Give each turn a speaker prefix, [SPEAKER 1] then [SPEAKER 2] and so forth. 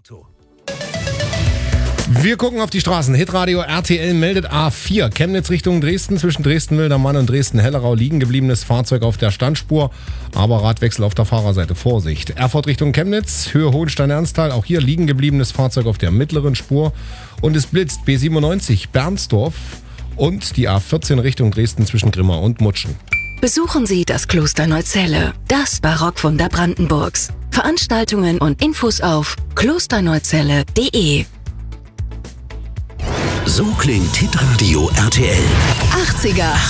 [SPEAKER 1] Auto.
[SPEAKER 2] Wir gucken auf die Straßen. Hitradio RTL meldet A4. Chemnitz Richtung Dresden. Zwischen Dresden-Mildermann und Dresden-Hellerau liegen gebliebenes Fahrzeug auf der Standspur. Aber Radwechsel auf der Fahrerseite. Vorsicht. Erfurt Richtung Chemnitz. Höhe Hohenstein-Ernsthal. Auch hier liegen gebliebenes Fahrzeug auf der mittleren Spur. Und es blitzt B97 Bernsdorf und die A14 Richtung Dresden zwischen Grimma und Mutschen.
[SPEAKER 3] Besuchen Sie das Kloster Neuzelle, das Barockwunder Brandenburgs. Veranstaltungen und Infos auf klosterneuzelle.de.
[SPEAKER 1] So klingt Hitradio RTL.
[SPEAKER 3] 80er.